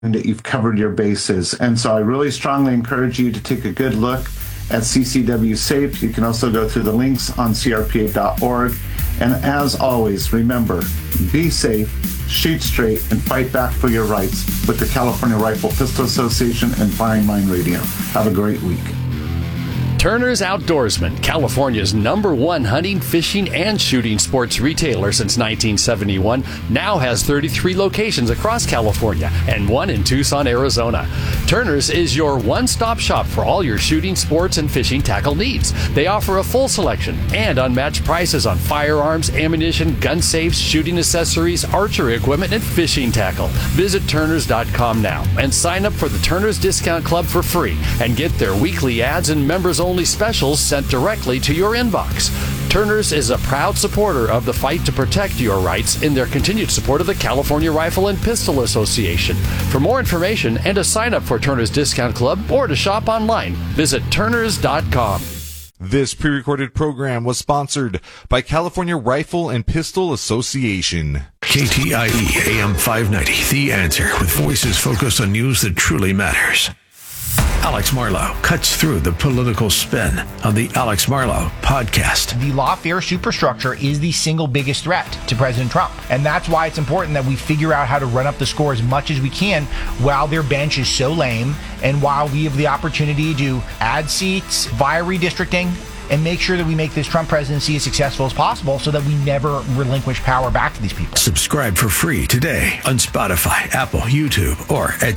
and that you've covered your bases. And so I really strongly encourage you to take a good look at CCW SAFE. You can also go through the links on crpa.org. And as always, remember, be safe, shoot straight, and fight back for your rights with the California Rifle Pistol Association and Firing Line Radio. Have a great week. Turner's Outdoorsman, California's #1 hunting, fishing, and shooting sports retailer since 1971, now has 33 locations across California and one in Tucson, Arizona. Turner's is your one-stop shop for all your shooting, sports, and fishing tackle needs. They offer a full selection and unmatched prices on firearms, ammunition, gun safes, shooting accessories, archery equipment, and fishing tackle. Visit Turners.com now and sign up for the Turner's Discount Club for free and get their weekly ads and members-only specials sent directly to your inbox. Turner's is a proud supporter of the fight to protect your rights in their continued support of the California Rifle and Pistol Association. For more information and to sign up for Turner's Discount Club or to shop online, visit Turners.com. This pre-recorded program was sponsored by California Rifle and Pistol Association. KTIE AM 590, The Answer, with voices focused on news that truly matters. Alex Marlow cuts through the political spin on the Alex Marlow podcast. The lawfare superstructure is the single biggest threat to President Trump. And that's why it's important that we figure out how to run up the score as much as we can while their bench is so lame and while we have the opportunity to add seats via redistricting and make sure that we make this Trump presidency as successful as possible so that we never relinquish power back to these people. Subscribe for free today on Spotify, Apple, YouTube, or at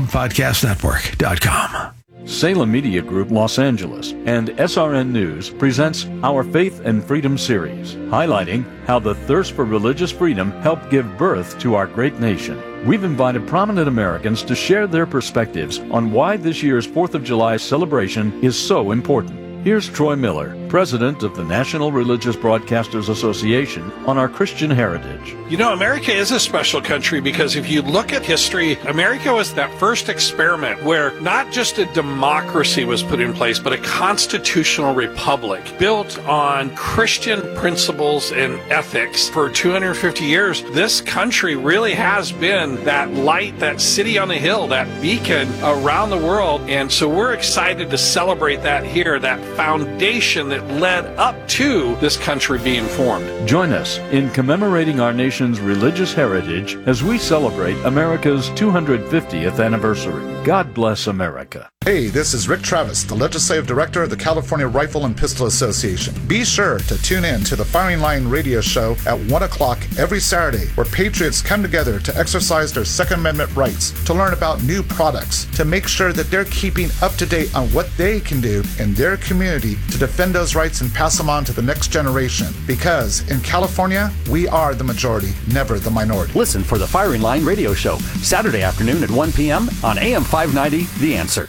SalemPodcastNetwork.com. Salem Media Group Los Angeles and SRN News presents our Faith and Freedom series, highlighting how the thirst for religious freedom helped give birth to our great nation. We've invited prominent Americans to share their perspectives on why this year's 4th of July celebration is so important. Here's Troy Miller, president of the National Religious Broadcasters Association, on our Christian heritage. You know, America is a special country because if you look at history, America was that first experiment where not just a democracy was put in place, but a constitutional republic built on Christian principles and ethics. For 250 years, this country really has been that light, that city on the hill, that beacon around the world. And so we're excited to celebrate that here, that foundation that led up to this country being formed. Join us in commemorating our nation's religious heritage as we celebrate America's 250th anniversary. God bless America. Hey, this is Rick Travis, the Legislative Director of the California Rifle and Pistol Association. Be sure to tune in to the Firing Line radio show at 1 o'clock every Saturday, where patriots come together to exercise their Second Amendment rights, to learn about new products, to make sure that they're keeping up to date on what they can do in their community to defend those rights and pass them on to the next generation. Because in California, we are the majority, never the minority. Listen for the Firing Line radio show, Saturday afternoon at 1 p.m. on AM 590, The Answer.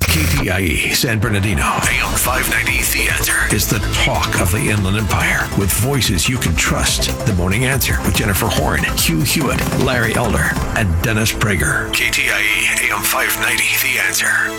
KTIE San Bernardino, AM 590, The Answer, is the talk of the Inland Empire, with voices you can trust. The Morning Answer with Jennifer Horn, Hugh Hewitt, Larry Elder, and Dennis Prager. KTIE AM 590, The Answer.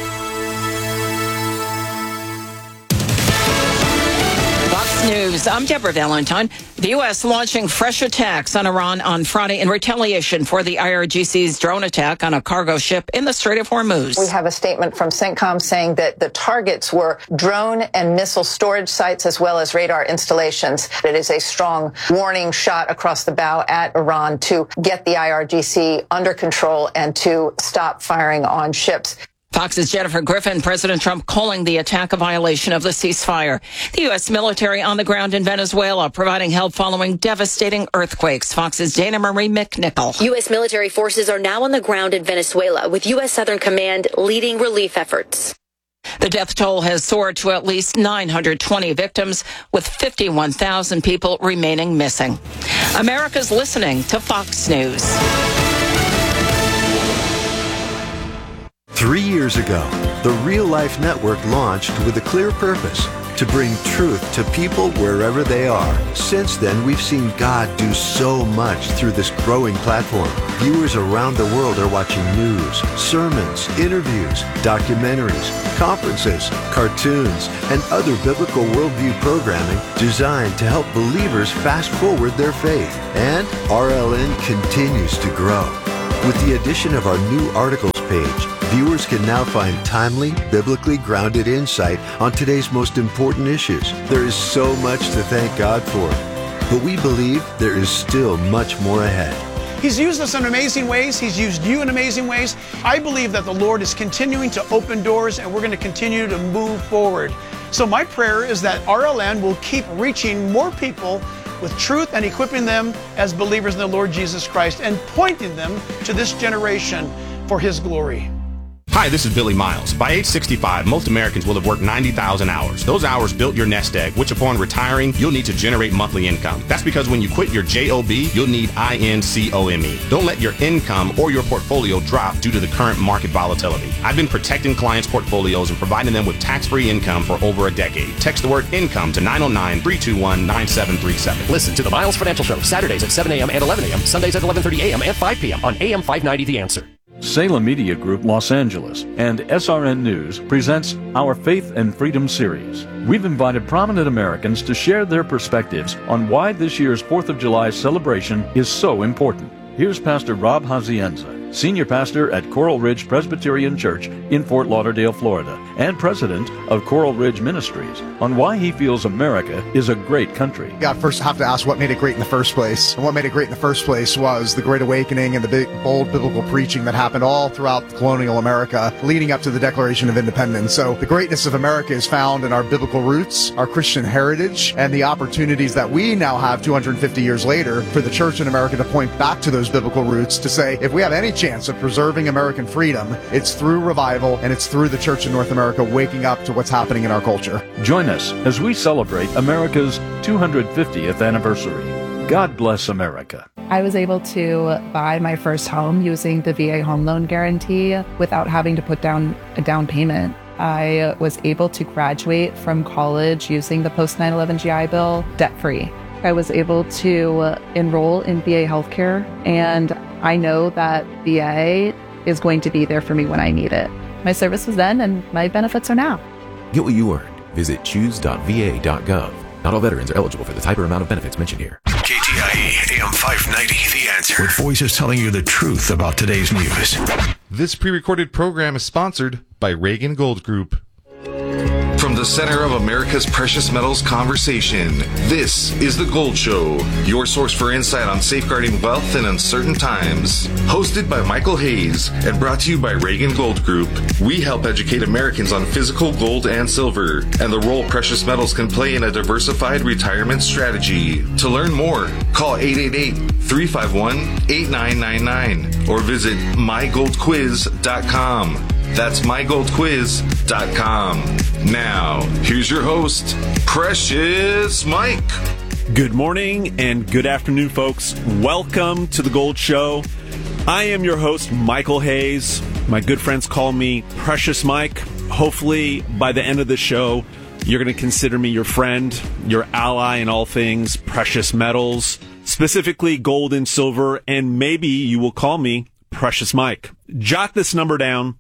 Fox News, I'm Deborah Valentine. The U.S. launching fresh attacks on Iran on Friday in retaliation for the IRGC's drone attack on a cargo ship in the Strait of Hormuz. We have a statement from CENTCOM saying that the targets were drone and missile storage sites as well as radar installations. It is a strong warning shot across the bow at Iran to get the IRGC under control and to stop firing on ships. Fox's Jennifer Griffin, President Trump calling the attack a violation of the ceasefire. The U.S. military on the ground in Venezuela providing help following devastating earthquakes. Fox's Dana Marie McNichol. U.S. military forces are now on the ground in Venezuela, with U.S. Southern Command leading relief efforts. The death toll has soared to at least 920 victims, with 51,000 people remaining missing. America's listening to Fox News. 3 years ago, the Real Life Network launched with a clear purpose: to bring truth to people wherever they are. Since then, we've seen God do so much through this growing platform. Viewers around the world are watching news, sermons, interviews, documentaries, conferences, cartoons, and other biblical worldview programming designed to help believers fast forward their faith. And RLN continues to grow. With the addition of our new articles page, viewers can now find timely, biblically grounded insight on today's most important issues. There is so much to thank God for, but we believe there is still much more ahead. He's used us in amazing ways. He's used you in amazing ways. I believe that the Lord is continuing to open doors, and we're going to continue to move forward. So my prayer is that RLN will keep reaching more people with truth and equipping them as believers in the Lord Jesus Christ and pointing them to this generation for His glory. Hi, this is Billy Miles. By age 65, most Americans will have worked 90,000 hours. Those hours built your nest egg, which upon retiring, you'll need to generate monthly income. That's because when you quit your JOB, you'll need INCOME. Don't let your income or your portfolio drop due to the current market volatility. I've been protecting clients' portfolios and providing them with tax-free income for over a decade. Text the word income to 909-321-9737. Listen to the Miles Financial Show, Saturdays at 7 a.m. and 11 a.m., Sundays at 11:30 a.m. and 5 p.m. on AM 590 The Answer. Salem Media Group Los Angeles and SRN News presents our Faith and Freedom series. We've invited prominent Americans to share their perspectives on why this year's 4th of July celebration is so important. Here's Pastor Rob Hazienza, Senior Pastor at Coral Ridge Presbyterian Church in Fort Lauderdale, Florida, and President of Coral Ridge Ministries, on why he feels America is a great country. I first have to ask what made it great in the first place. And what made it great in the first place was the Great Awakening and the big, bold biblical preaching that happened all throughout colonial America leading up to the Declaration of Independence. So the greatness of America is found in our biblical roots, our Christian heritage, and the opportunities that we now have 250 years later for the church in America to point back to those biblical roots to say, if we have any chance of preserving American freedom, it's through revival and it's through the church in North America waking up to what's happening in our culture. Join us as we celebrate America's 250th anniversary. God bless America. I was able to buy my first home using the VA home loan guarantee without having to put down a down payment. I was able to graduate from college using the post 9/11 GI Bill debt-free. I was able to enroll in VA healthcare, and I know that VA is going to be there for me when I need it. My service was then, and my benefits are now. Get what you earned. Visit choose.va.gov. Not all veterans are eligible for the type or amount of benefits mentioned here. KTIE AM 590, The Answer. With voices telling you the truth about today's news. This pre-recorded program is sponsored by Reagan Gold Group. From the center of America's precious metals conversation, this is The Gold Show, your source for insight on safeguarding wealth in uncertain times. Hosted by Michael Hayes and brought to you by Reagan Gold Group, we help educate Americans on physical gold and silver and the role precious metals can play in a diversified retirement strategy. To learn more, call 888-351-8999 or visit mygoldquiz.com. That's mygoldquiz.com. Now, here's your host, Precious Mike. Good morning and good afternoon, folks. Welcome to The Gold Show. I am your host, Michael Hayes. My good friends call me Precious Mike. Hopefully, by the end of the show, you're going to consider me your friend, your ally in all things precious metals, specifically gold and silver, and maybe you will call me Precious Mike. Jot this number down.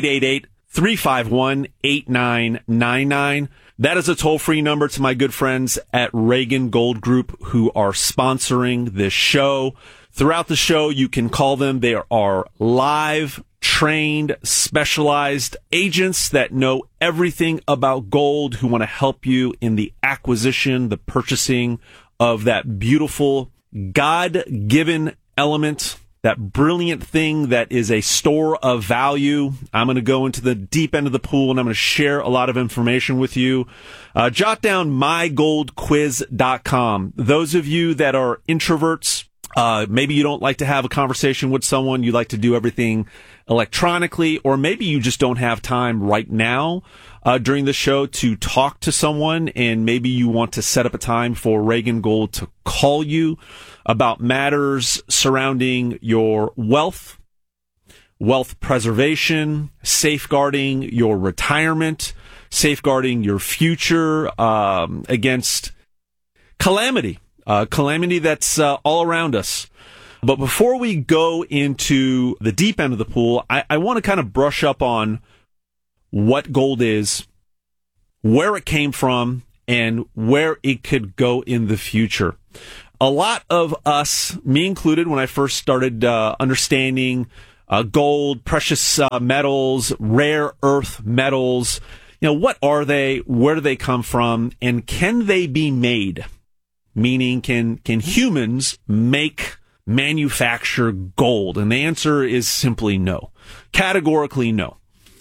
888-351-8999. That is a toll-free number to my good friends at Reagan Gold Group who are sponsoring this show. Throughout the show, you can call them. They are live, trained, specialized agents that know everything about gold who want to help you in the acquisition, the purchasing of that beautiful, God-given element, that brilliant thing that is a store of value. I'm going to go into the deep end of the pool and I'm going to share a lot of information with you. Jot down mygoldquiz.com. Those of you that are introverts, maybe you don't like to have a conversation with someone, you like to do everything electronically, or maybe you just don't have time right now during the show to talk to someone, and maybe you want to set up a time for Reagan Gold to call you about matters surrounding your wealth preservation, safeguarding your retirement, safeguarding your future against calamity that's all around us. But before we go into the deep end of the pool, I want to kind of brush up on what gold is, where it came from, and where it could go in the future. a lot of us, me included, when I first started understanding gold, precious metals, rare earth metals, what are they? Where do they come from? And can they be made? Meaning, can humans manufacture gold? And the answer is simply no. Categorically no.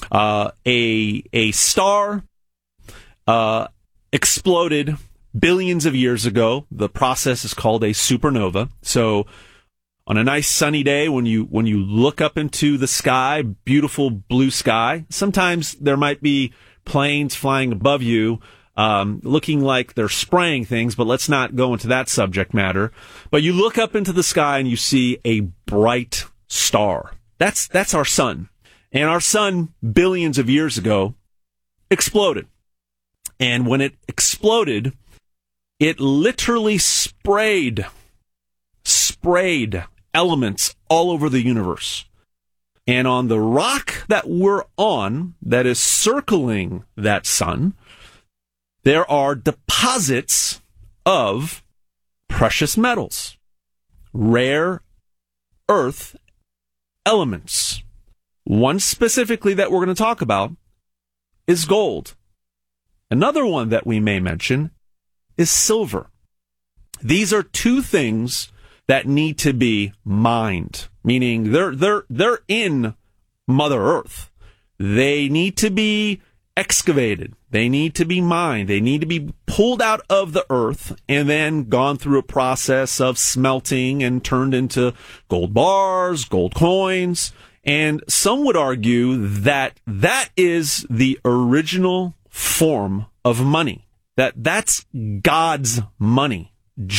A star exploded billions of years ago. The process is called a supernova. So on a nice sunny day, when you look up into the sky, beautiful blue sky, sometimes there might be planes flying above you, looking like they're spraying things, but let's not go into that subject matter. But you look up into the sky and you see a bright star. That's our sun. And our sun, billions of years ago, exploded. And when it exploded, it literally sprayed elements all over the universe. And on the rock that we're on, that is circling that sun, there are deposits of precious metals, rare earth elements. One specifically that we're going to talk about is gold. Another one that we may mention is silver. These are two things that need to be mined, meaning they're in Mother Earth. They need to be excavated. They need to be mined. They need to be pulled out of the earth and then gone through a process of smelting and turned into gold bars, gold coins. And some would argue that that is the original form of money. That's God's money.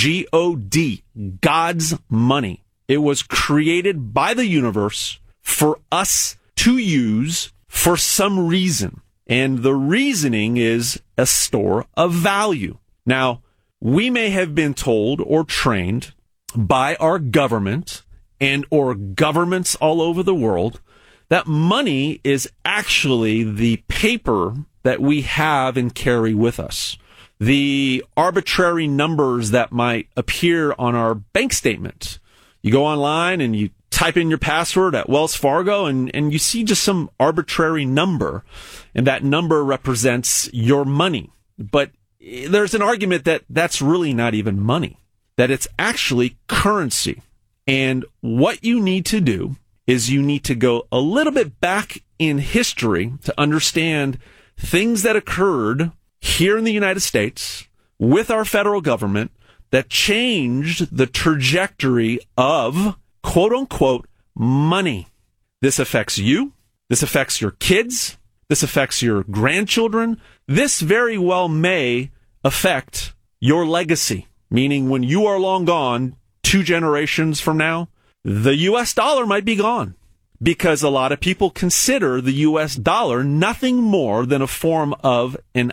G-O-D, God's money. It was created by the universe for us to use for some reason. And the reasoning is a store of value. Now, we may have been told or trained by our government and or governments all over the world that money is actually the paper that we have and carry with us. The arbitrary numbers that might appear on our bank statement. You go online and you type in your password at Wells Fargo and you see just some arbitrary number, and that number represents your money. But there's an argument that that's really not even money, that it's actually currency. And what you need to do is you need to go a little bit back in history to understand things that occurred here in the United States with our federal government that changed the trajectory of quote unquote money. This affects you. This affects your kids. This affects your grandchildren. This very well may affect your legacy, meaning when you are long gone, 2 generations from now, the U.S. dollar might be gone. Because a lot of people consider the U.S. dollar nothing more than a form of an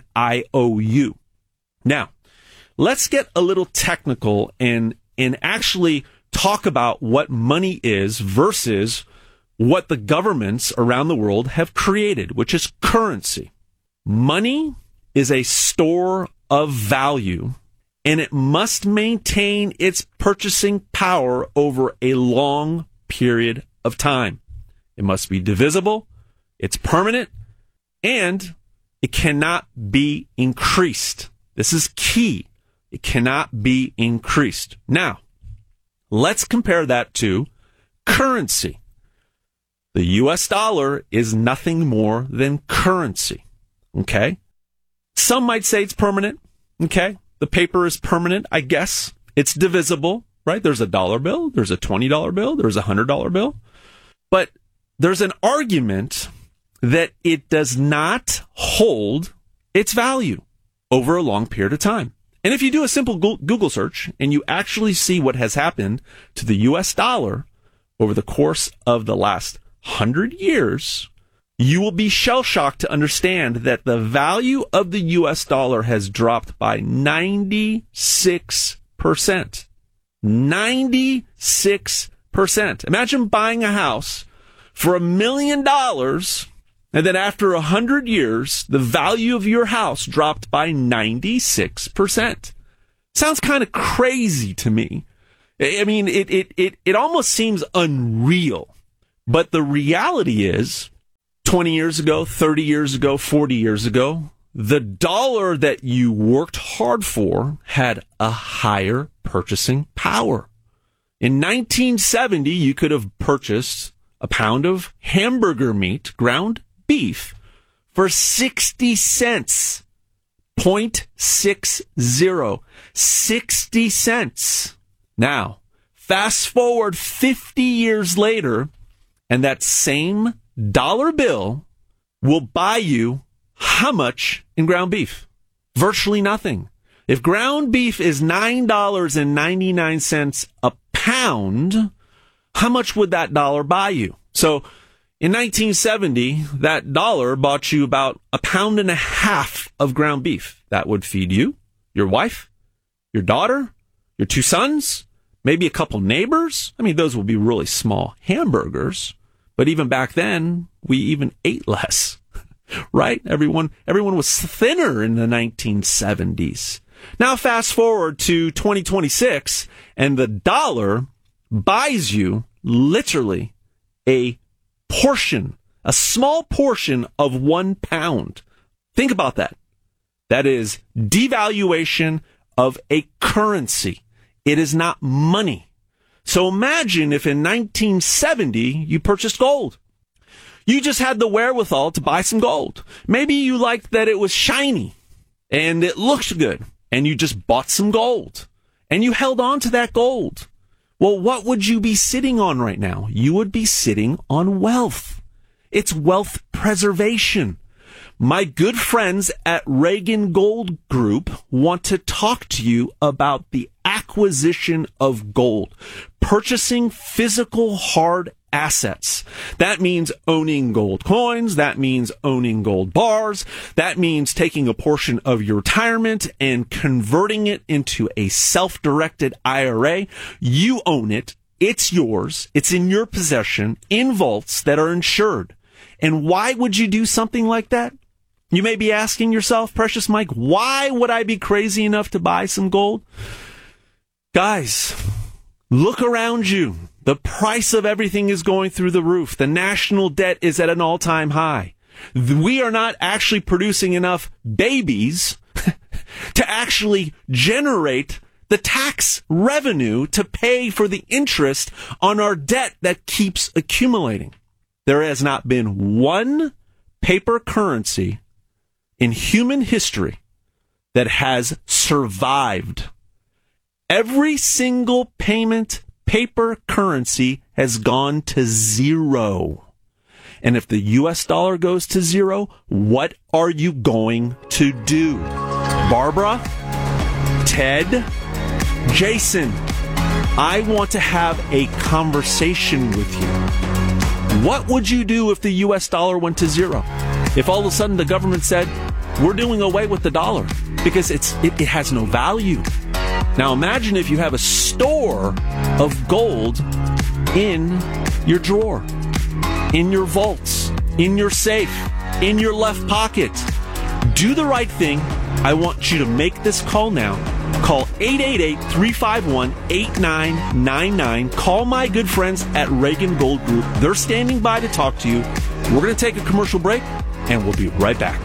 IOU. Now, let's get a little technical and actually talk about what money is versus what the governments around the world have created, which is currency. Money is a store of value, and it must maintain its purchasing power over a long period of time. It must be divisible, it's permanent, and it cannot be increased. This is key. It cannot be increased. Now, let's compare that to currency. The U.S. dollar is nothing more than currency. Okay? Some might say it's permanent. Okay? The paper is permanent, I guess. It's divisible, right? There's a dollar bill, there's a $20 bill, there's a $100 bill. But there's an argument that it does not hold its value over a long period of time. And if you do a simple Google search and you actually see what has happened to the U.S. dollar over the course of the last 100 years, you will be shell-shocked to understand that the value of the U.S. dollar has dropped by 96%. 96%. Imagine buying a house for $1 million, and then after 100 years, the value of your house dropped by 96%. Sounds kind of crazy to me. I mean, it almost seems unreal. But the reality is, 20 years ago, 30 years ago, 40 years ago, the dollar that you worked hard for had a higher purchasing power. In 1970, you could have purchased a pound of hamburger meat, ground beef, for 60 cents. 0.60. 60 cents. Now, fast forward 50 years later, and that same dollar bill will buy you how much in ground beef? Virtually nothing. If ground beef is $9.99 a pound, how much would that dollar buy you? So in 1970, that dollar bought you about a pound and a half of ground beef. That would feed you, your wife, your daughter, your 2 sons, maybe a couple neighbors. I mean, those will be really small hamburgers. But even back then, we even ate less, right? Everyone was thinner in the 1970s. Now fast forward to 2026, and the dollar buys you literally a portion, a small portion of 1 pound. Think about that. That is devaluation of a currency. It is not money. So imagine if in 1970 you purchased gold. You just had the wherewithal to buy some gold. Maybe you liked that it was shiny and it looked good, and you just bought some gold and you held on to that gold. Well, what would you be sitting on right now? You would be sitting on wealth. It's wealth preservation. My good friends at Reagan Gold Group want to talk to you about the acquisition of gold, purchasing physical hard assets. That means owning gold coins. That means owning gold bars. That means taking a portion of your retirement and converting it into a self-directed IRA. You own it. It's yours. It's in your possession in vaults that are insured. And why would you do something like that? You may be asking yourself, Precious Mike, why would I be crazy enough to buy some gold? Guys, look around you. The price of everything is going through the roof. The national debt is at an all-time high. We are not actually producing enough babies to actually generate the tax revenue to pay for the interest on our debt that keeps accumulating. There has not been one paper currency in human history that has survived. Every single paper currency has gone to zero. And if the US dollar goes to zero, what are you going to do? Barbara, Ted, Jason, I want to have a conversation with you. What would you do if the US dollar went to zero? If all of a sudden the government said, we're doing away with the dollar because it has no value. Now imagine if you have a store of gold in your drawer, in your vaults, in your safe, in your left pocket. Do the right thing. I want you to make this call now. Call 888-351-8999. Call my good friends at Reagan Gold Group. They're standing by to talk to you. We're going to take a commercial break, and we'll be right back.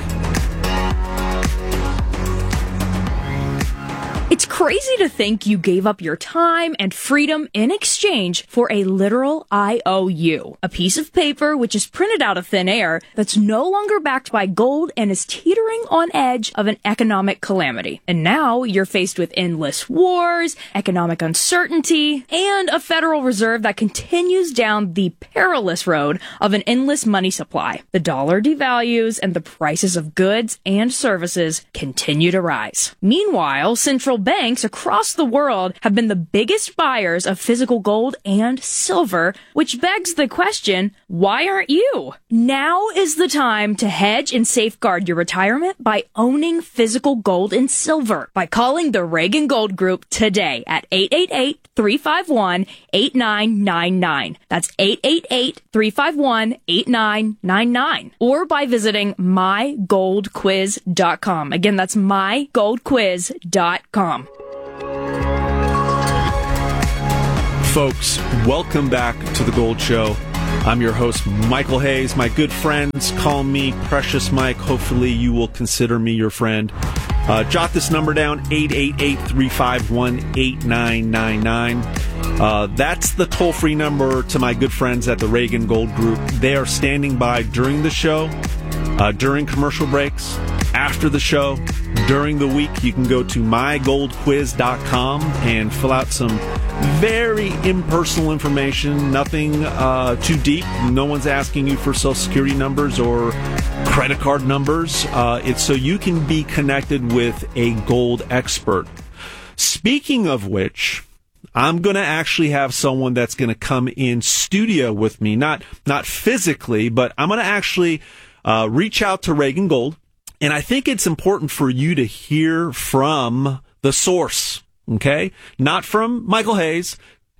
It's crazy to think you gave up your time and freedom in exchange for a literal IOU, a piece of paper which is printed out of thin air that's no longer backed by gold and is teetering on edge of an economic calamity. And now you're faced with endless wars, economic uncertainty, and a Federal Reserve that continues down the perilous road of an endless money supply. The dollar devalues and the prices of goods and services continue to rise. Meanwhile, central banks across the world have been the biggest buyers of physical gold and silver, which begs the question, why aren't you? Now is the time to hedge and safeguard your retirement by owning physical gold and silver by calling the Reagan Gold Group today at 888-351-8999. That's 888-351-8999. Or by visiting mygoldquiz.com. Again, that's mygoldquiz.com. Folks, welcome back to The Gold Show. I'm your host, Michael Hayes. My good friends call me Precious Mike. Hopefully you will consider me your friend. Jot this number down, 888-351-8999. That's the toll-free number to my good friends at the Reagan Gold Group. They are standing by during the show, during commercial breaks, after the show, during the week. You can go to mygoldquiz.com and fill out some very impersonal information, nothing too deep. No one's asking you for Social Security numbers or credit card numbers. It's so you can be connected with a gold expert. Speaking of which, I'm going to actually have someone that's going to come in studio with me, not physically, but I'm going to actually reach out to Reagan Gold. And I think it's important for you to hear from the source, okay? Not from Michael Hayes,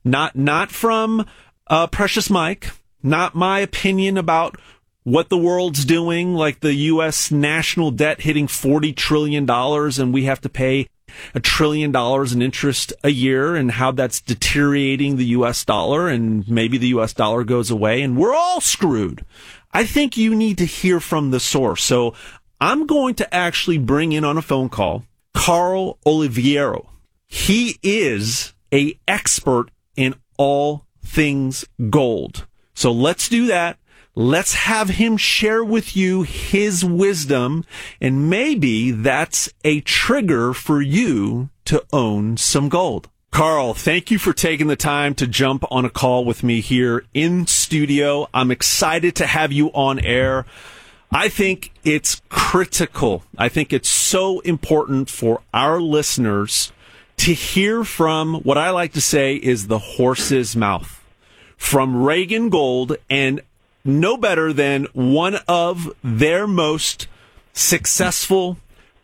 not from Precious Mike, not my opinion about what the world's doing, like the U.S. national debt hitting $40 trillion and we have to pay $1 trillion in interest a year and how that's deteriorating the U.S. dollar and maybe the U.S. dollar goes away and we're all screwed. I think you need to hear from the source. So I'm going to actually bring in on a phone call Carl Oliviero. He is an expert in all things gold. So let's do that. Let's have him share with you his wisdom, and maybe that's a trigger for you to own some gold. Carl, thank you for taking the time to jump on a call with me here in studio. I'm excited to have you on air. I think it's critical. I think it's so important for our listeners to hear from what I like to say is the horse's mouth from Reagan Gold, and no better than one of their most successful,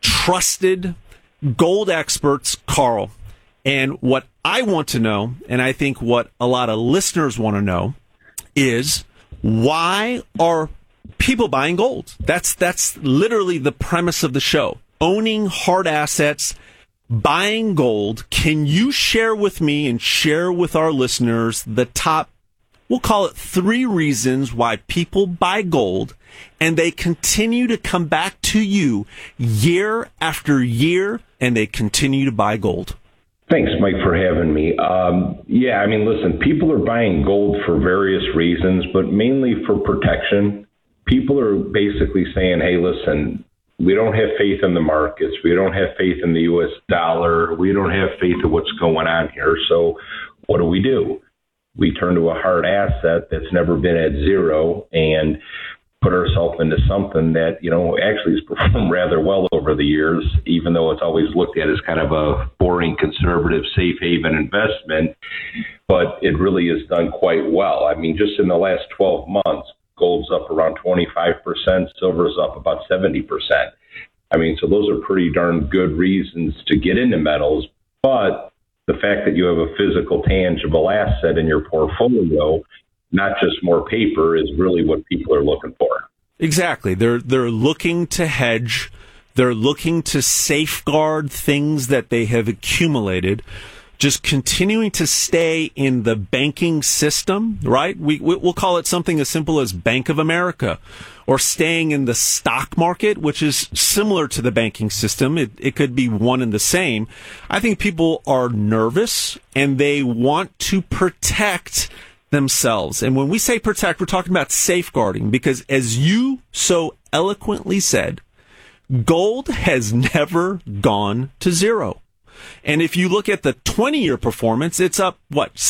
trusted gold experts, Carl. And what I want to know, and I think what a lot of listeners want to know, is why are people buying gold? That's literally the premise of the show. Owning hard assets, buying gold. Can you share with me and share with our listeners the top, we'll call it 3 reasons why people buy gold and they continue to come back to you year after year and they continue to buy gold? Thanks, Mike, for having me. Listen, people are buying gold for various reasons, but mainly for protection. People are basically saying, hey, listen, we don't have faith in the markets. We don't have faith in the U.S. dollar. We don't have faith in what's going on here. So what do? We turn to a hard asset that's never been at zero and put ourselves into something that, actually has performed rather well over the years, even though it's always looked at as kind of a boring, conservative, safe haven investment. But it really has done quite well. I mean, just in the last 12 months, gold's up around 25%, silver's up about 70%. I mean, so those are pretty darn good reasons to get into metals. But the fact that you have a physical, tangible asset in your portfolio, not just more paper, is really what people are looking for. Exactly. They're looking to hedge. They're looking to safeguard things that they have accumulated. Just continuing to stay in the banking system, right? We'll call it something as simple as Bank of America, or staying in the stock market, which is similar to the banking system. It could be one and the same. I think people are nervous and they want to protect themselves. And when we say protect, we're talking about safeguarding, because as you so eloquently said, gold has never gone to zero. And if you look at the 20-year performance, it's up,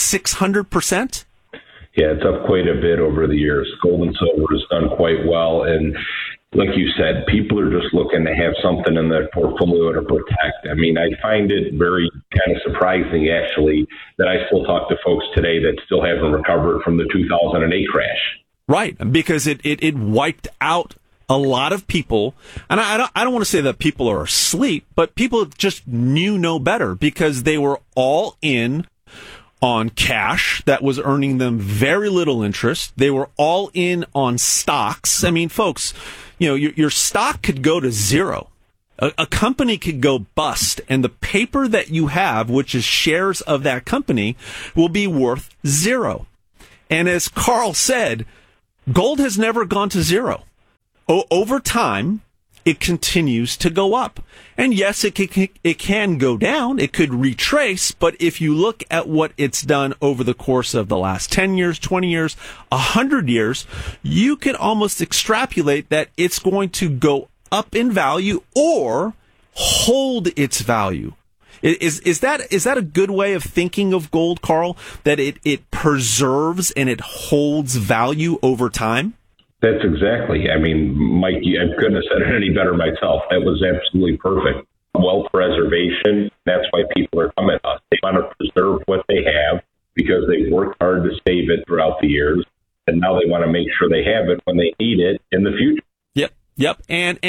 600%? Yeah, it's up quite a bit over the years. Gold and silver has done quite well. And like you said, people are just looking to have something in their portfolio to protect. I mean, I find it very kind of surprising, actually, that I still talk to folks today that still haven't recovered from the 2008 crash. Right, because it wiped out a lot of people, and I don't want to say that people are asleep, but people just knew no better because they were all in on cash that was earning them very little interest. They were all in on stocks. I mean, folks, your stock could go to zero A company could go bust, and the paper that you have, which is shares of that company, will be worth zero. And as Carl said, gold has never gone to zero. Over time, it continues to go up. And yes, it can go down. It could retrace. But if you look at what it's done over the course of the last 10 years, 20 years, 100 years, you can almost extrapolate that it's going to go up in value or hold its value. Is that a good way of thinking of gold, Carl? That it preserves and it holds value over time? That's exactly. I mean, Mike, I couldn't have said it any better myself. That was absolutely perfect. Wealth preservation, that's why people are coming to us. They want to preserve what they have because they worked hard to save it throughout the years, and now they want to make sure they have it when they need it in the future. Yep.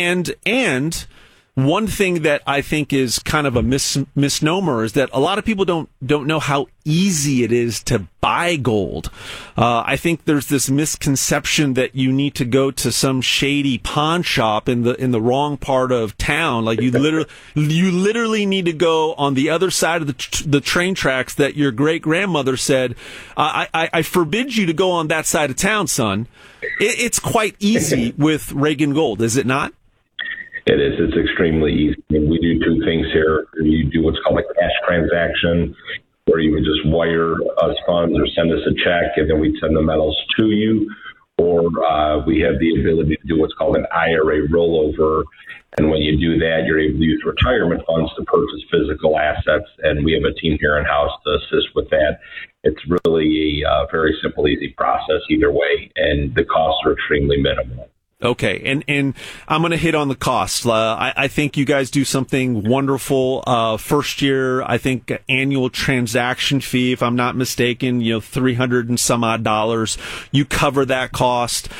And one thing that I think is kind of a misnomer is that a lot of people don't know how easy it is to buy gold. I think there's this misconception that you need to go to some shady pawn shop in the wrong part of town. Like you literally need to go on the other side of the train tracks that your great grandmother said, I forbid you to go on that side of town, son. It's quite easy with Reagan Gold, is it not? It is. It's extremely easy. I mean, we do two things here. You do what's called a cash transaction, where you would just wire us funds or send us a check, and then we'd send the metals to you. Or we have the ability to do what's called an IRA rollover. And when you do that, you're able to use retirement funds to purchase physical assets. And we have a team here in-house to assist with that. It's really a very simple, easy process either way, and the costs are extremely minimal. Okay, and I'm going to hit on the cost. I think you guys do something wonderful. First year, I think annual transaction fee, if I'm not mistaken, $300 and some odd. You cover that cost.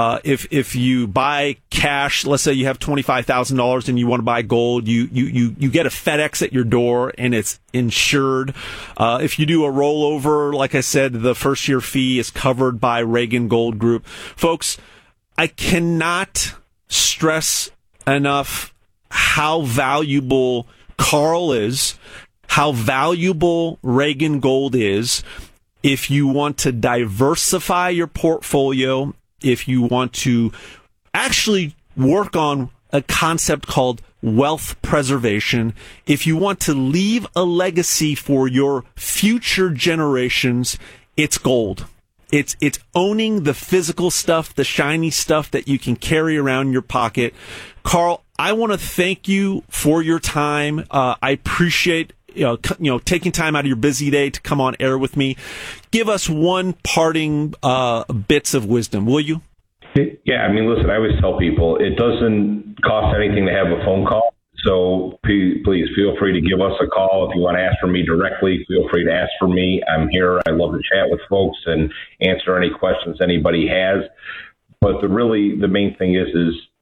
If you buy cash, let's say you have $25,000 and you want to buy gold, you get a FedEx at your door and it's insured. If you do a rollover, like I said, the first year fee is covered by Reagan Gold Group. Folks, I cannot stress enough how valuable Carl is, how valuable Reagan Gold is. If you want to diversify your portfolio, if you want to actually work on a concept called wealth preservation, if you want to leave a legacy for your future generations, it's gold. It's owning the physical stuff, the shiny stuff that you can carry around in your pocket. Carl, I want to thank you for your time. I appreciate taking time out of your busy day to come on air with me. Give us one parting bits of wisdom, will you? Yeah, I mean, listen, I always tell people it doesn't cost anything to have a phone call. So please feel free to give us a call. If you want to ask for me directly, feel free to ask for me. I'm here. I love to chat with folks and answer any questions anybody has. But the main thing is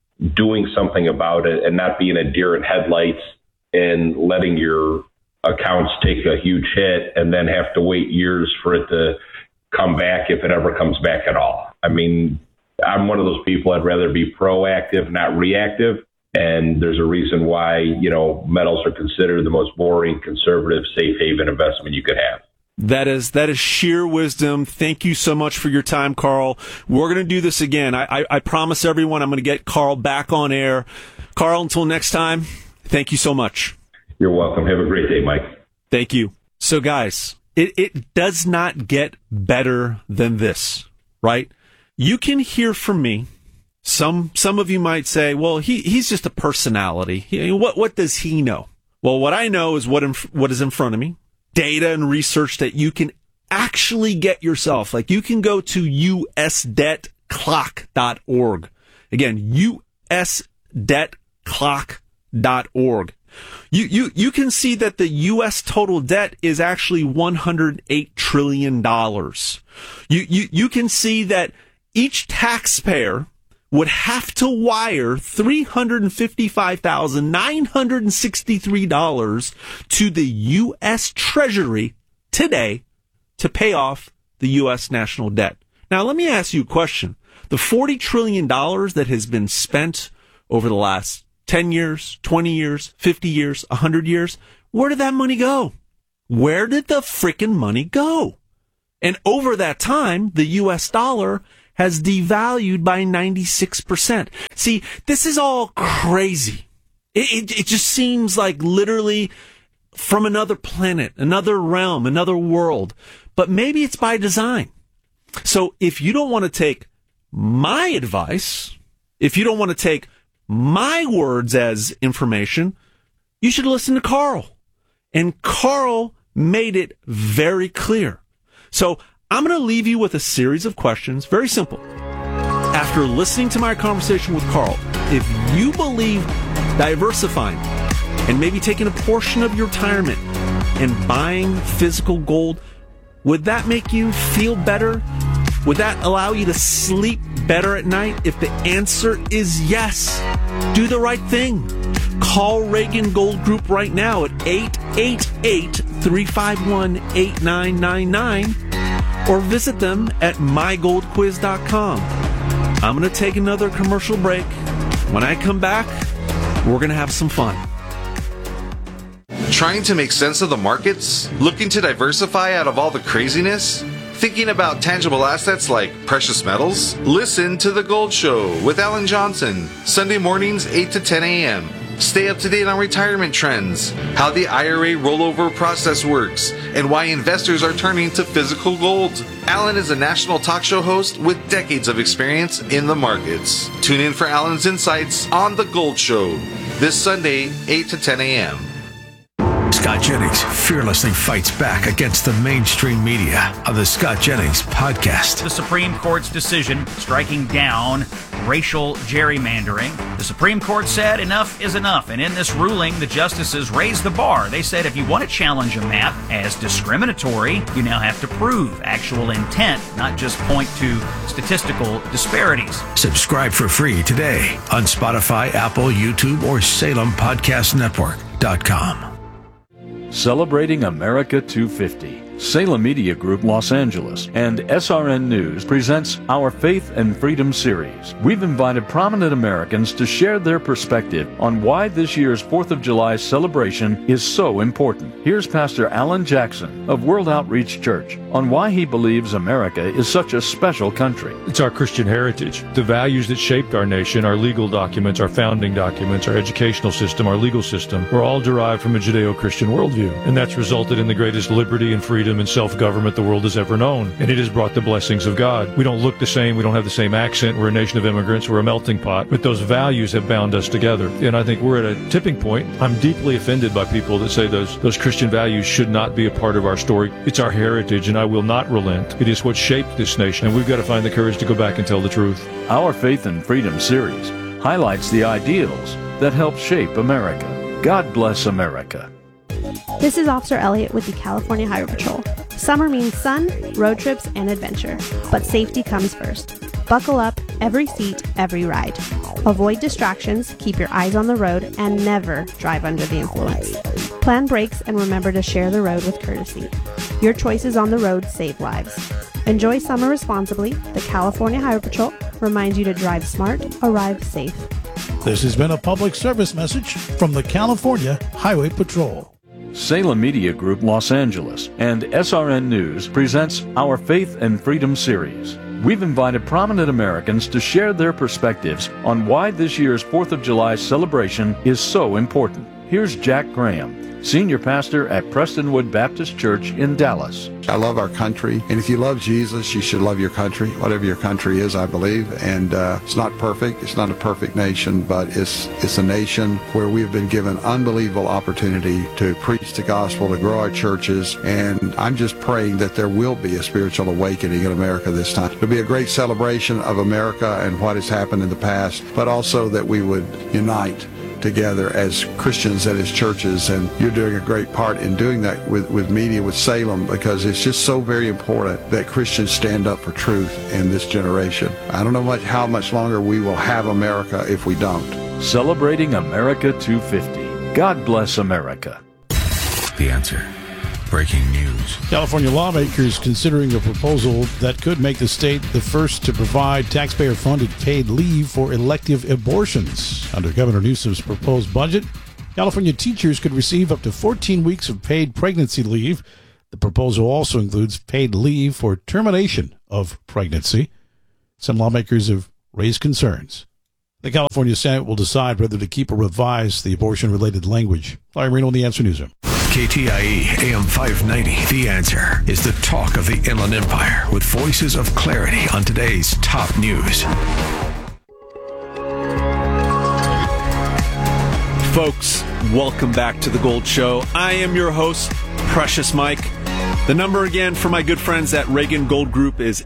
doing something about it and not being a deer in headlights and letting your accounts take a huge hit and then have to wait years for it to come back, if it ever comes back at all. I mean, I'm one of those people. I'd rather be proactive, not reactive. And there's a reason why, metals are considered the most boring, conservative, safe haven investment you could have. That is sheer wisdom. Thank you so much for your time, Carl. We're going to do this again. I promise everyone I'm going to get Carl back on air. Carl, until next time, thank you so much. You're welcome. Have a great day, Mike. Thank you. So, guys, it does not get better than this, right? You can hear from me. Some of you might say, well, he's just a personality. What does he know? Well, what I know is what is in front of me. Data and research that you can actually get yourself. Like you can go to usdebtclock.org. Again, usdebtclock.org. You can see that the U.S. total debt is actually $108 trillion. You can see that each taxpayer would have to wire $355,963 to the U.S. Treasury today to pay off the U.S. national debt. Now, let me ask you a question. The $40 trillion that has been spent over the last 10 years, 20 years, 50 years, 100 years. Where did that money go? Where did the frickin' money go? And over that time, the U.S. dollar has devalued by 96%. See, this is all crazy. It just seems like literally from another planet, another realm, another world. But maybe it's by design. So if you don't want to take my advice, if you don't want to take my words as information, you should listen to Carl. And Carl made it very clear. So I'm going to leave you with a series of questions, very simple. After listening to my conversation with Carl, if you believe diversifying and maybe taking a portion of your retirement and buying physical gold, would that make you feel better? Would that allow you to sleep better at night? If the answer is yes, do the right thing. Call Reagan Gold Group right now at 888-351-8999 or visit them at mygoldquiz.com. I'm going to take another commercial break. When I come back, we're going to have some fun. Trying to make sense of the markets? Looking to diversify out of all the craziness? Thinking about tangible assets like precious metals? Listen to The Gold Show with Alan Johnson, Sunday mornings 8 to 10 a.m. Stay up to date on retirement trends, how the IRA rollover process works, and why investors are turning to physical gold. Alan is a national talk show host with decades of experience in the markets. Tune in for Alan's insights on The Gold Show this Sunday, 8 to 10 a.m. Scott Jennings fearlessly fights back against the mainstream media on the Scott Jennings podcast. The Supreme Court's decision striking down racial gerrymandering. The Supreme Court said enough is enough, and in this ruling, the justices raised the bar. They said if you want to challenge a map as discriminatory, you now have to prove actual intent, not just point to statistical disparities. Subscribe for free today on Spotify, Apple, YouTube, or SalemPodcastNetwork.com. Celebrating America 250. Salem Media Group Los Angeles and SRN News presents our Faith and Freedom series. We've invited prominent Americans to share their perspective on why this year's 4th of July celebration is so important. Here's Pastor Alan Jackson of World Outreach Church on why he believes America is such a special country. It's our Christian heritage, the values that shaped our nation, our legal documents, our founding documents, our educational system, our legal system, were all derived from a Judeo-Christian worldview. And that's resulted in the greatest liberty and freedom and self-government the world has ever known. And it has brought the blessings of God. We don't look the same. We don't have the same accent. We're a nation of immigrants. We're a melting pot. But those values have bound us together. And I think we're at a tipping point. I'm deeply offended by people that say those Christian values should not be a part of our story. It's our heritage, and I will not relent. It is what shaped this nation, and we've got to find the courage to go back and tell the truth. Our Faith and Freedom series highlights the ideals that help shape America. God bless America. This is Officer Elliott with the California Highway Patrol. Summer means sun, road trips, and adventure. But safety comes first. Buckle up, every seat, every ride. Avoid distractions, keep your eyes on the road, and never drive under the influence. Plan brakes and remember to share the road with courtesy. Your choices on the road save lives. Enjoy summer responsibly. The California Highway Patrol reminds you to drive smart, arrive safe. This has been a public service message from the California Highway Patrol. Salem Media Group Los Angeles and SRN News presents our Faith and Freedom series. We've invited prominent Americans to share their perspectives on why this year's 4th of July celebration is so important. Here's Jack Graham, Senior Pastor at Prestonwood Baptist Church in Dallas. I love our country, and if you love Jesus, you should love your country, whatever your country is, I believe. And it's not perfect. It's not a perfect nation, but it's a nation where we've been given unbelievable opportunity to preach the gospel, to grow our churches, and I'm just praying that there will be a spiritual awakening in America this time. It'll be a great celebration of America and what has happened in the past, but also that we would unite together as Christians and as churches, and you're doing a great part in doing that with media, with Salem, because it's just so very important that Christians stand up for truth in this generation. I don't know how much longer we will have America if we don't. Celebrating America 250. God bless America. The Answer. breaking news. California lawmakers considering a proposal that could make the state the first to provide taxpayer-funded paid leave for elective abortions. Under Governor Newsom's proposed budget, California teachers could receive up to 14 weeks of paid pregnancy leave. The proposal also includes paid leave for termination of pregnancy. Some lawmakers have raised concerns. The California Senate will decide whether to keep or revise the abortion-related language. Larry Marino in the Answer Newsroom. KTIE AM 590. The Answer is the talk of the Inland Empire with voices of clarity on today's top news. Folks, welcome back to The Gold Show. I am your host, Precious Mike. The number again for my good friends at Reagan Gold Group is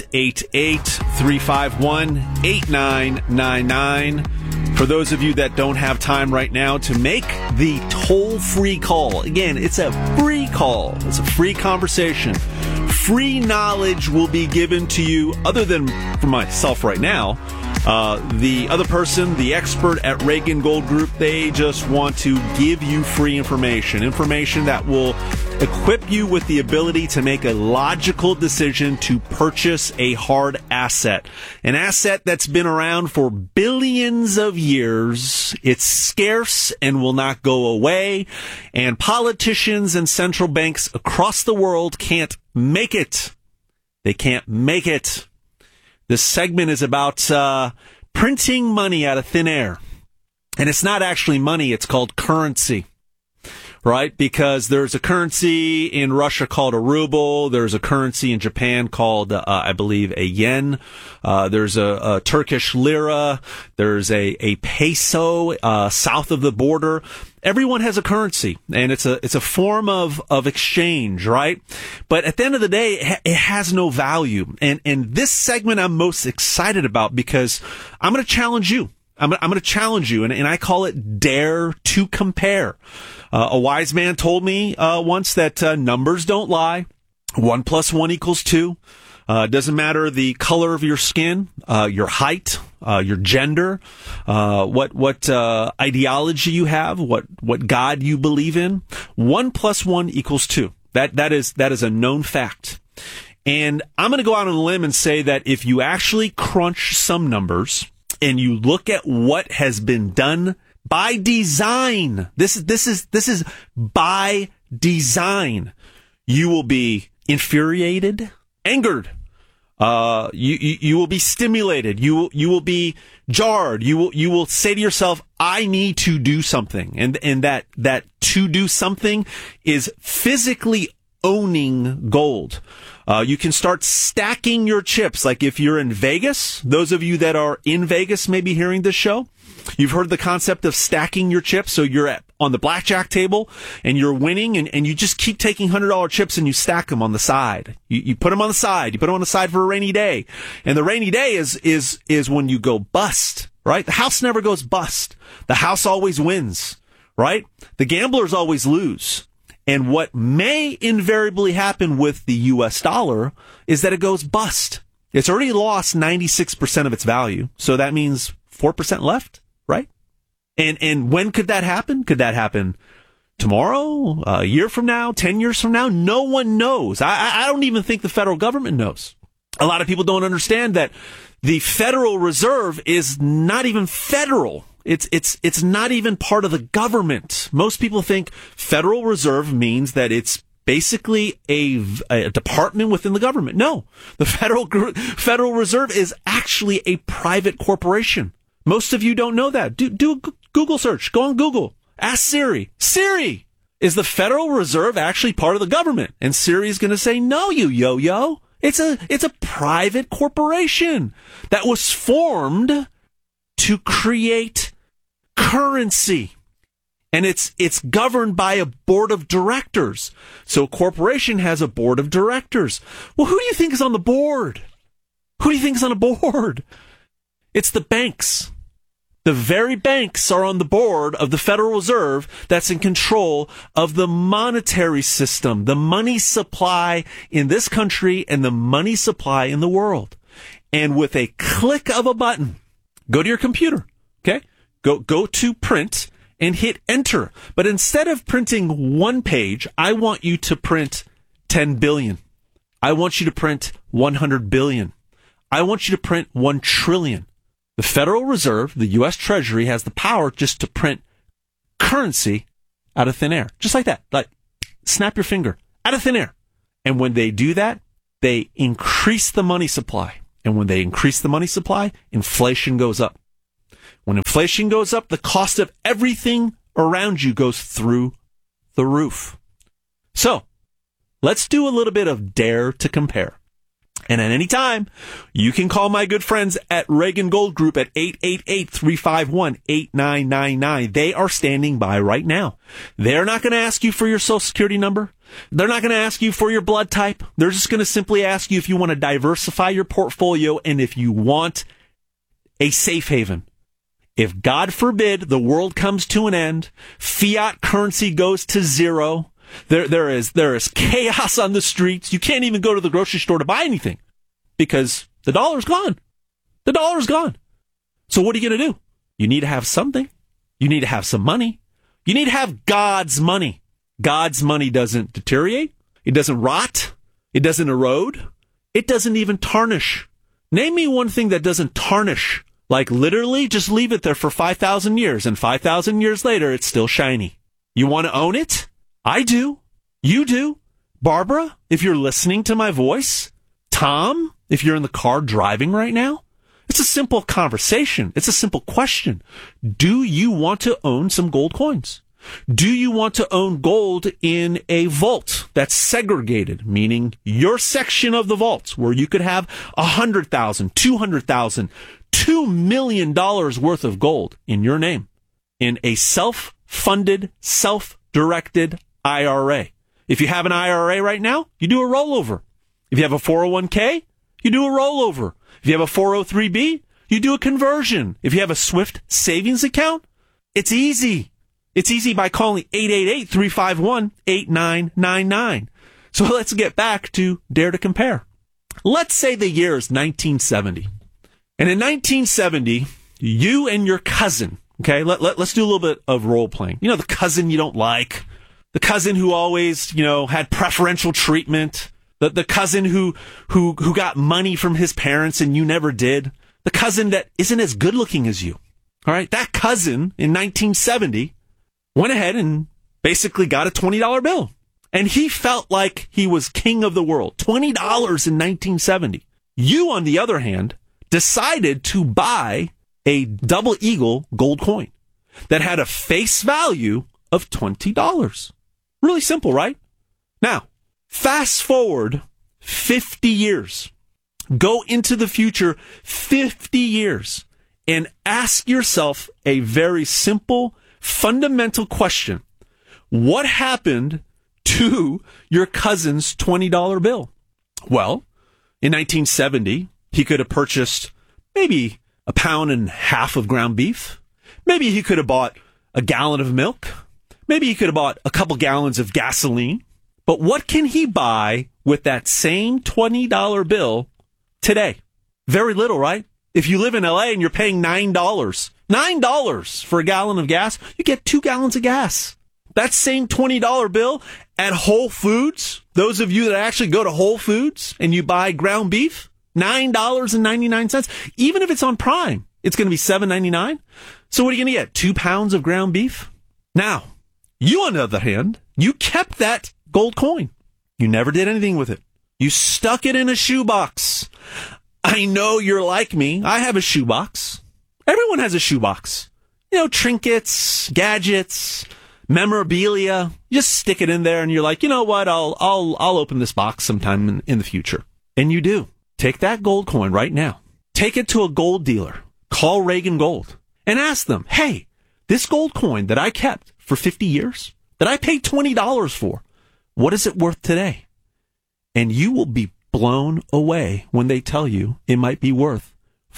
888-351-8999. For those of you that don't have time right now to make the toll-free call, again, it's a free call. It's a free conversation. Free knowledge will be given to you, other than for myself right now. The other person, the expert at Reagan Gold Group, they just want to give you free information that will equip you with the ability to make a logical decision to purchase a hard asset. An asset that's been around for billions of years. It's scarce and will not go away. And politicians and central banks across the world can't make it. They can't make it. This segment is about printing money out of thin air. And it's not actually money, it's called currency. Right? Because there's a currency in Russia called a ruble. There's a currency in Japan called, I believe, a yen. There's a Turkish lira. There's a peso south of the border. Everyone has a currency, and it's a form of exchange, right? But at the end of the day, it has no value. And this segment I'm most excited about because I'm going to challenge you. I'm going to challenge you, and I call it Dare to Compare. A wise man told me once that numbers don't lie. 1 + 1 = 2. It doesn't matter the color of your skin, your height, your gender, what ideology you have, what God you believe in. 1 + 1 = 2. That is a known fact. And I'm going to go out on a limb and say that if you actually crunch some numbers and you look at what has been done by design, this is by design, you will be infuriated, angered. You will be stimulated. You will be jarred. You will say to yourself, I need to do something. And that to do something is physically owning gold. You can start stacking your chips. Like if you're in Vegas, those of you that are in Vegas may be hearing this show. You've heard the concept of stacking your chips. So you're on the blackjack table and you're winning and you just keep taking $100 chips and you stack them on the side. You put them on the side. You put them on the side for a rainy day. And the rainy day is when you go bust, right? The house never goes bust. The house always wins, right? The gamblers always lose. And what may invariably happen with the U.S. dollar is that it goes bust. It's already lost 96% of its value. So that means 4% left, right? And when could that happen? Could that happen tomorrow, a year from now, 10 years from now? No one knows. I don't even think the federal government knows. A lot of people don't understand that the Federal Reserve is not even federal. It's not even part of the government. Most people think Federal Reserve means that it's basically a department within the government. No, the Federal Reserve is actually a private corporation. Most of you don't know that. Do a Google search. Go on Google. Ask Siri. Siri, is the Federal Reserve actually part of the government? And Siri is going to say, no, you yo-yo. It's a private corporation that was formed to create currency. And it's governed by a board of directors. So a corporation has a board of directors. Well, who do you think is on the board? Who do you think is on the board? It's the banks. The very banks are on the board of the Federal Reserve that's in control of the monetary system, the money supply in this country and the money supply in the world. And with a click of a button, go to your computer, okay? Go to print and hit enter. But instead of printing one page, I want you to print 10 billion. I want you to print 100 billion. I want you to print 1 trillion. The Federal Reserve, the U.S. Treasury, has the power just to print currency out of thin air. Just like that. Like, snap your finger. Out of thin air. And when they do that, they increase the money supply. And when they increase the money supply, inflation goes up. When inflation goes up, the cost of everything around you goes through the roof. So, let's do a little bit of dare to compare. And at any time, you can call my good friends at Reagan Gold Group at 888-351-8999. They are standing by right now. They're not going to ask you for your Social Security number. They're not going to ask you for your blood type. They're just going to simply ask you if you want to diversify your portfolio and if you want a safe haven. If, God forbid, the world comes to an end, fiat currency goes to zero, there is chaos on the streets. You can't even go to the grocery store to buy anything because the dollar's gone. The dollar's gone. So what are you going to do? You need to have something. You need to have some money. You need to have God's money. God's money doesn't deteriorate. It doesn't rot. It doesn't erode. It doesn't even tarnish. Name me one thing that doesn't tarnish. Like literally just leave it there for 5,000 years and 5,000 years later, it's still shiny. You want to own it? I do. You do. Barbara, if you're listening to my voice. Tom, if you're in the car driving right now. It's a simple conversation. It's a simple question. Do you want to own some gold coins? Do you want to own gold in a vault that's segregated, meaning your section of the vault where you could have 100,000, 200,000, $2 million worth of gold in your name in a self-funded, self-directed IRA. If you have an IRA right now, you do a rollover. If you have a 401k, you do a rollover. If you have a 403b, you do a conversion. If you have a Swift savings account, it's easy. It's easy by calling 888-351-8999. So let's get back to Dare to Compare. Let's say the year is 1970. And in 1970, you and your cousin, okay, let's do a little bit of role playing. You know, the cousin you don't like. The cousin who always, had preferential treatment. The cousin who got money from his parents and you never did. The cousin that isn't as good looking as you. All right. That cousin in 1970 went ahead and basically got a $20 bill. And he felt like he was king of the world. $20 in 1970. You, on the other hand, decided to buy a double eagle gold coin that had a face value of $20. Really simple, right? Now, fast forward 50 years. Go into the future 50 years and ask yourself a very simple, fundamental question. What happened to your cousin's $20 bill? Well, in 1970, he could have purchased maybe 1.5 pounds of ground beef. Maybe he could have bought a gallon of milk. Maybe he could have bought a couple gallons of gasoline. But what can he buy with that same $20 bill today? Very little, right? If you live in LA and you're paying $9 for a gallon of gas, you get 2 gallons of gas. That same $20 bill at Whole Foods, those of you that actually go to Whole Foods and you buy ground beef, $9.99. Even if it's on Prime, it's going to be $7.99. So what are you going to get? 2 pounds of ground beef? Now, you, on the other hand, you kept that gold coin. You never did anything with it. You stuck it in a shoebox. I know you're like me. I have a shoebox. Everyone has a shoebox. Trinkets, gadgets, memorabilia. You just stick it in there and you're like, you know what? I'll open this box sometime in the future. And you do. Take that gold coin right now. Take it to a gold dealer. Call Reagan Gold and ask them, hey, this gold coin that I kept for 50 years, that I paid $20 for, what is it worth today? And you will be blown away when they tell you it might be worth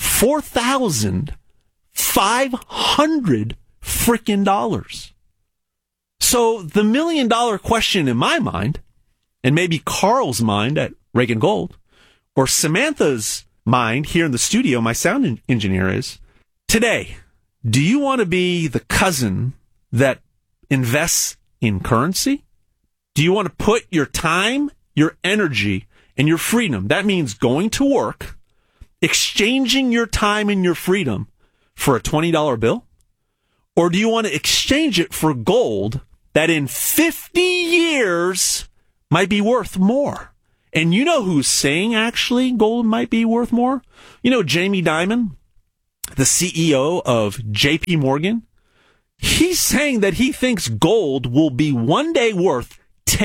$4,500 freaking dollars. So the $1 million question in my mind, and maybe Carl's mind at Reagan Gold, or Samantha's mind here in the studio, my sound engineer, is, today, do you want to be the cousin that invests in currency? Do you want to put your time, your energy, and your freedom, that means going to work, exchanging your time and your freedom for a $20 bill? Or do you want to exchange it for gold that in 50 years might be worth more? And you know who's saying actually gold might be worth more? You know, Jamie Dimon, the CEO of JP Morgan, he's saying that he thinks gold will be one day worth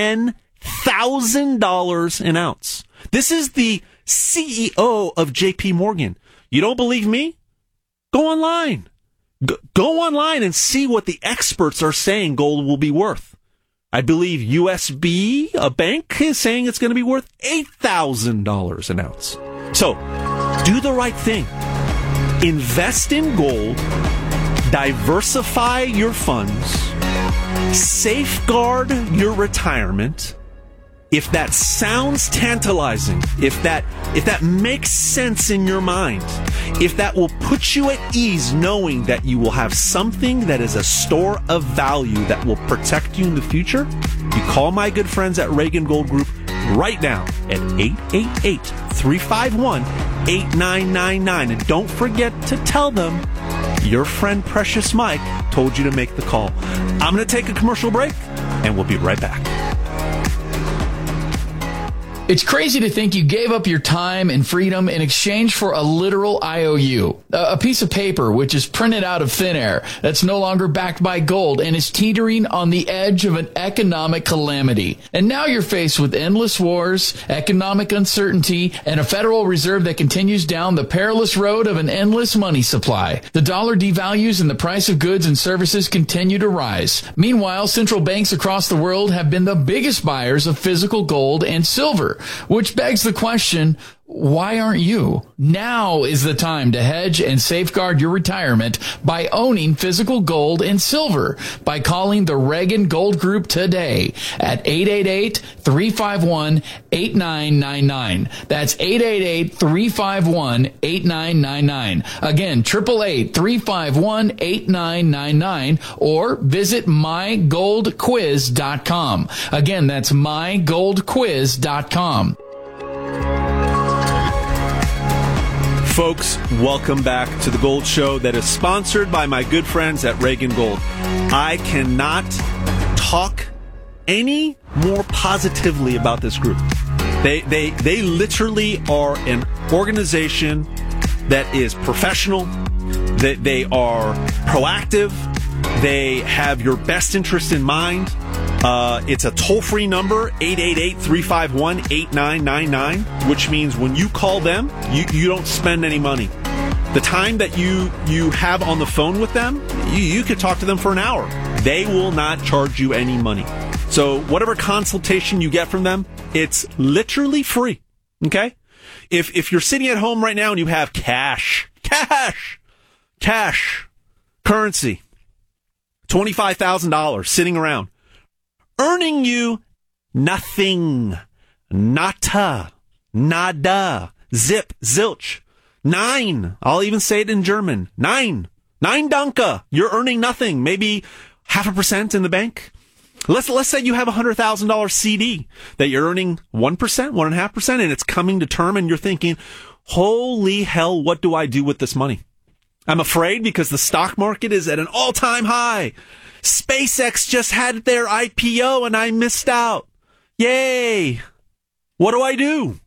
$10,000 an ounce. This is the CEO of JP Morgan. You don't believe me? Go online. Go online and see what the experts are saying gold will be worth. I believe USB, a bank, is saying it's going to be worth $8,000 an ounce. So, do the right thing. Invest in gold. Diversify your funds. Safeguard your retirement. If that sounds tantalizing, if that makes sense in your mind, if that will put you at ease knowing that you will have something that is a store of value that will protect you in the future, you call my good friends at Reagan Gold Group right now at 888-351-8999. And don't forget to tell them your friend Precious Mike told you to make the call. I'm going to take a commercial break, and we'll be right back. It's crazy to think you gave up your time and freedom in exchange for a literal IOU, a piece of paper which is printed out of thin air, that's no longer backed by gold and is teetering on the edge of an economic calamity. And now you're faced with endless wars, economic uncertainty, and a Federal Reserve that continues down the perilous road of an endless money supply. The dollar devalues and the price of goods and services continue to rise. Meanwhile, central banks across the world have been the biggest buyers of physical gold and silver. Which begs the question, why aren't you? Now is the time to hedge and safeguard your retirement by owning physical gold and silver by calling the Reagan Gold Group today at 888-351-8999. That's 888-351-8999. Again, 888-351-8999 or visit mygoldquiz.com. Again, that's mygoldquiz.com. Folks, welcome back to the Gold Show that is sponsored by my good friends at Reagan Gold. I cannot talk any more positively about this group. They literally are an organization that is professional, that they are proactive, they have your best interest in mind. It's a toll-free number, 888-351-8999, which means when you call them, you don't spend any money. The time that you have on the phone with them, you could talk to them for an hour. They will not charge you any money. So whatever consultation you get from them, it's literally free. Okay? If you're sitting at home right now and you have cash, currency, $25,000 sitting around, earning you nothing, nada, zip, zilch, 9. I'll even say it in German. 9 Danke. You're earning nothing. Maybe 0.5% in the bank. Let's say you have a $100,000 CD that you're earning 1%, 1.5%, and it's coming to term, and you're thinking, holy hell, what do I do with this money? I'm afraid because the stock market is at an all-time high. SpaceX just had their IPO and I missed out. Yay! What do I do?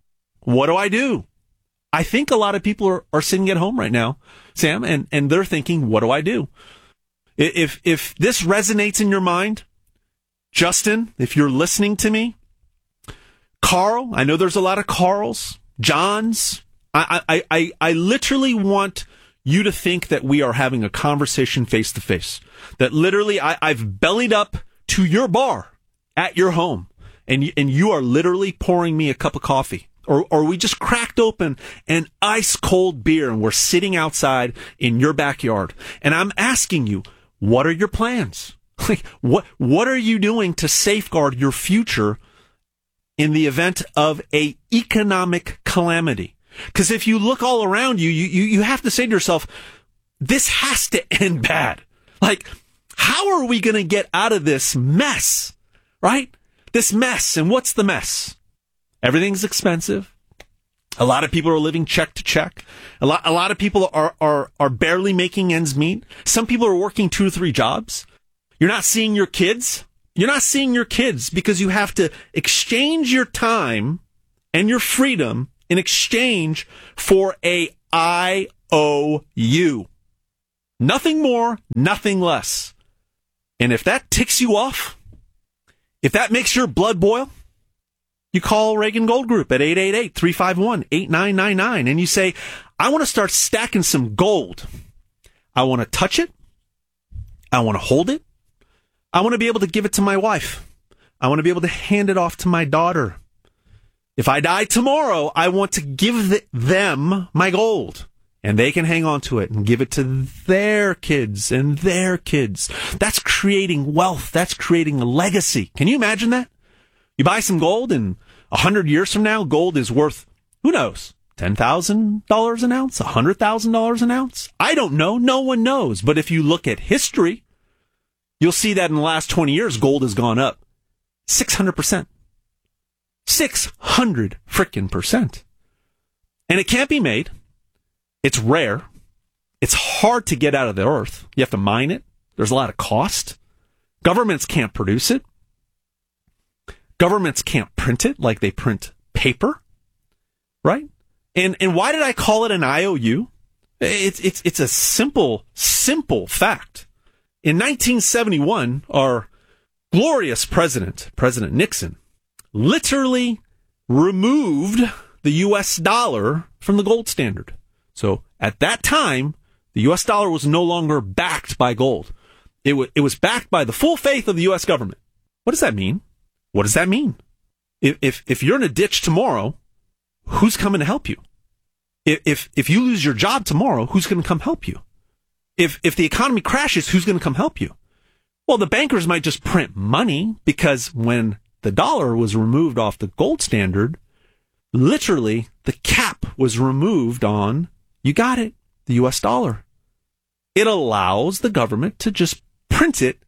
I think a lot of people are sitting at home right now, Sam, and they're thinking, what do I do? If this resonates in your mind, Justin, if you're listening to me, Carl, I know there's a lot of Carls, Johns. I literally want you to think that we are having a conversation face to face. That literally I've bellied up to your bar at your home and you are literally pouring me a cup of coffee. Or we just cracked open an ice cold beer and we're sitting outside in your backyard. And I'm asking you, what are your plans? Like, what are you doing to safeguard your future in the event of a economic calamity? Because if you look all around you, you have to say to yourself, this has to end bad. Like, How are we going to get out of this mess, right? This mess. And what's the mess? Everything's expensive. A lot of people are living check to check. A lot of people are barely making ends meet. Some people are working 2 or 3 jobs. You're not seeing your kids. You're not seeing your kids because you have to exchange your time and your freedom in exchange for a IOU. Nothing more, nothing less. And if that ticks you off, if that makes your blood boil, you call Reagan Gold Group at 888-351-8999 and you say, I want to start stacking some gold. I want to touch it. I want to hold it. I want to be able to give it to my wife. I want to be able to hand it off to my daughter. If I die tomorrow, I want to give them my gold. And they can hang on to it and give it to their kids and their kids. That's creating wealth. That's creating a legacy. Can you imagine that? You buy some gold and 100 years from now, gold is worth, who knows, $10,000 an ounce, $100,000 an ounce? I don't know. No one knows. But if you look at history, you'll see that in the last 20 years, gold has gone up 600%. 600 frickin' percent. And it can't be made. It's rare. It's hard to get out of the earth. You have to mine it. There's a lot of cost. Governments can't produce it. Governments can't print it like they print paper, right? And why did I call it an IOU? It's a simple fact. In 1971, our glorious president, President Nixon, literally removed the U.S. dollar from the gold standard. So at that time, the U.S. dollar was no longer backed by gold. It was backed by the full faith of the U.S. government. What does that mean? What does that mean? If you're in a ditch tomorrow, who's coming to help you? If you lose your job tomorrow, who's going to come help you? If the economy crashes, who's going to come help you? Well, the bankers might just print money because when the dollar was removed off the gold standard, literally the cap was removed on, you got it, the U.S. dollar. It allows the government to just print it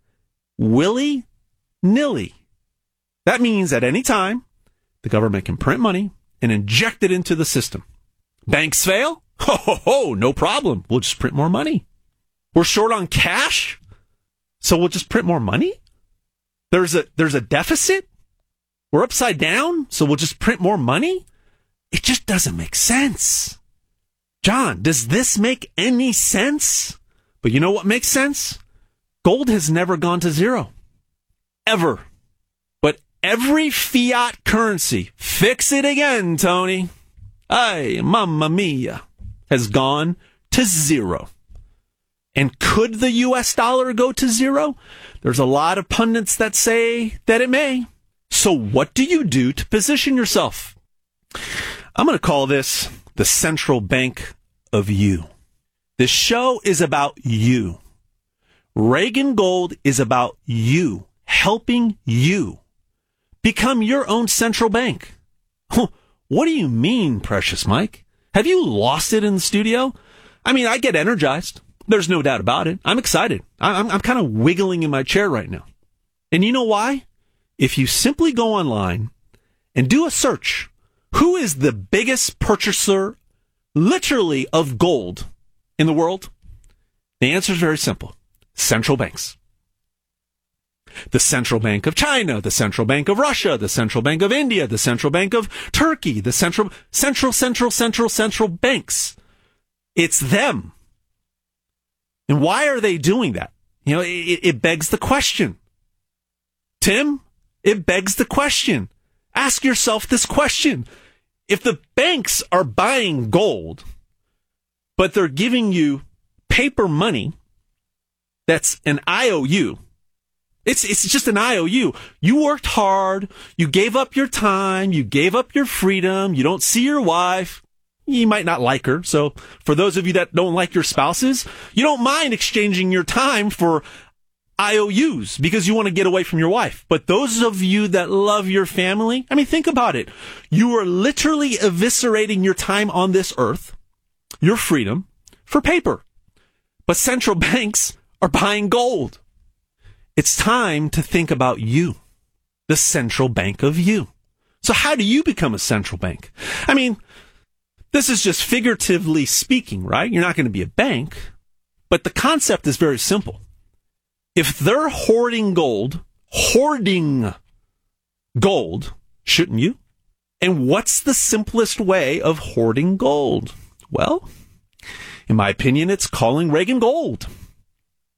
willy-nilly. That means at any time, the government can print money and inject it into the system. Banks fail? Ho, no problem. We'll just print more money. We're short on cash, so we'll just print more money? There's a deficit? We're upside down, so we'll just print more money? It just doesn't make sense. John, does this make any sense? But you know what makes sense? Gold has never gone to zero. Ever. But every fiat currency, fix it again, Tony. Ay, mamma mia, has gone to zero. And could the U.S. dollar go to zero? There's a lot of pundits that say that it may. So what do you do to position yourself? I'm going to call this the central bank of you. This show is about you. Reagan Gold is about you, helping you become your own central bank. What do you mean, Precious Mike? Have you lost it in the studio? I mean, I get energized. There's no doubt about it. I'm excited. I'm kind of wiggling in my chair right now. And you know why? If you simply go online and do a search, who is the biggest purchaser, literally, of gold in the world? The answer is very simple. Central banks. The Central Bank of China, the Central Bank of Russia, the Central Bank of India, the Central Bank of Turkey, the central banks. It's them. And why are they doing that? You know, it begs the question. Tim, it begs the question. Ask yourself this question. If the banks are buying gold, but they're giving you paper money, that's an IOU. It's just an IOU. You worked hard. You gave up your time. You gave up your freedom. You don't see your wife. You might not like her. So for those of you that don't like your spouses, you don't mind exchanging your time for IOUs because you want to get away from your wife. But those of you that love your family, I mean, think about it. You are literally eviscerating your time on this earth, your freedom, for paper. But central banks are buying gold. It's time to think about you, the central bank of you. So how do you become a central bank? I mean, this is just figuratively speaking, right? You're not going to be a bank, but the concept is very simple. If they're hoarding gold, shouldn't you? And what's the simplest way of hoarding gold? Well, in my opinion, it's calling Reagan gold.